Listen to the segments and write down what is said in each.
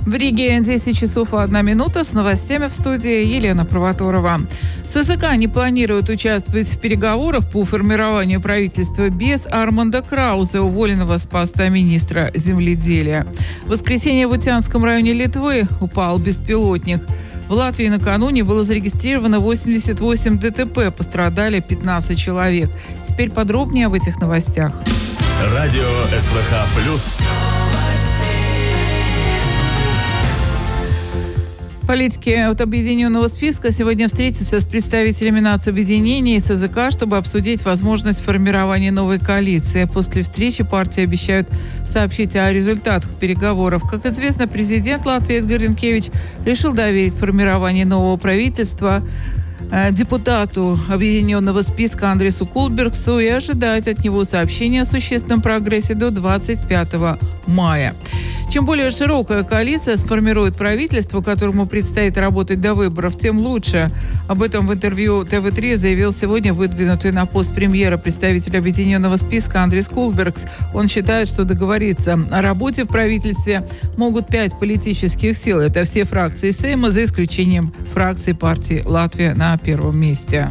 В Риге 10 часов и 1 минута. С новостями в студии Елена Провоторова. СЗК не планирует участвовать в переговорах по формированию правительства без Арманда Краузе, уволенного с поста министра земледелия. В воскресенье в Утянском районе Литвы упал беспилотник. В Латвии накануне было зарегистрировано 88 ДТП, пострадали 15 человек. Теперь подробнее об этих новостях. Радио СВХ+. Политики от объединенного списка сегодня встретятся с представителями нацобъединения и СЗК, чтобы обсудить возможность формирования новой коалиции. После встречи партии обещают сообщить о результатах переговоров. Как известно, президент Латвии Эдгар Ринкевич решил доверить формирование нового правительства депутату объединенного списка Андресу Кулбергсу и ожидает от него сообщения о существенном прогрессе до 25 мая. Чем более широкая коалиция сформирует правительство, которому предстоит работать до выборов, тем лучше. Об этом в интервью ТВ3 заявил сегодня выдвинутый на пост премьера представитель объединенного списка Андрес Кулбергс. Он считает, что договориться о работе в правительстве могут 5 политических сил. Это все фракции Сейма, за исключением фракции партии «Латвия» на первом месте.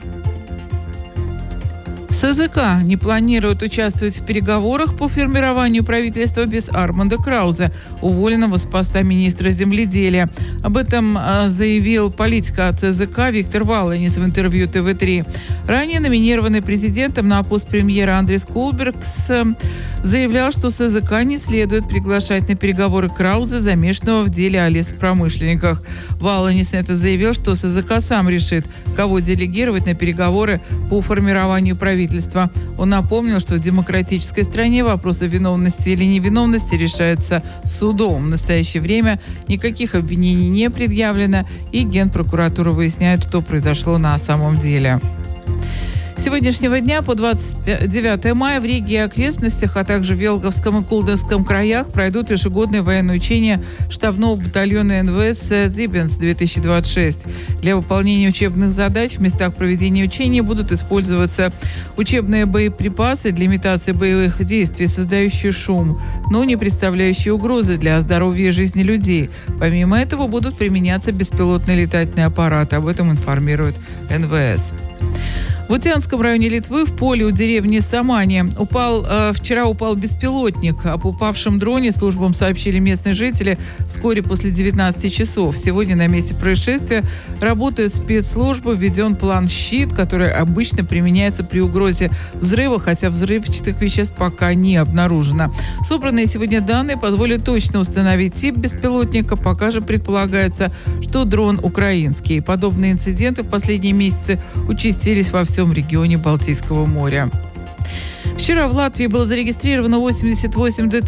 СЗК не планирует участвовать в переговорах по формированию правительства без Арманда Краузе, уволенного с поста министра земледелия. Об этом заявил политик от СЗК Виктор Валанис в интервью ТВ3. Ранее номинированный президентом на пост премьера Андрес Кулбергс заявлял, что СЗК не следует приглашать на переговоры Краузе, замешанного в деле о лесопромышленниках. Валанис это заявил, что СЗК сам решит, кого делегировать на переговоры по формированию правительства. Он напомнил, что в демократической стране вопросы виновности или невиновности решаются судом. В настоящее время никаких обвинений не предъявлено, и Генпрокуратура выясняет, что произошло на самом деле. С сегодняшнего дня по 29 мая в Риге и окрестностях, а также в Велговском и Кулденском краях пройдут ежегодные военные учения штабного батальона НВС «Зибенс-2026». Для выполнения учебных задач в местах проведения учений будут использоваться учебные боеприпасы для имитации боевых действий, создающие шум, но не представляющие угрозы для здоровья и жизни людей. Помимо этого будут применяться беспилотные летательные аппараты. Об этом информирует НВС. В Утянском районе Литвы в поле у деревни Самани вчера упал беспилотник. Об упавшем дроне службам сообщили местные жители вскоре после 19 часов. Сегодня на месте происшествия работают спецслужбы, введен план «Щит», который обычно применяется при угрозе взрыва, хотя взрывчатых веществ пока не обнаружено. Собранные сегодня данные позволят точно установить тип беспилотника, пока же предполагается, что дрон украинский. Подобные инциденты в последние месяцы участились во всем регионе Балтийского моря. Вчера в Латвии было зарегистрировано 88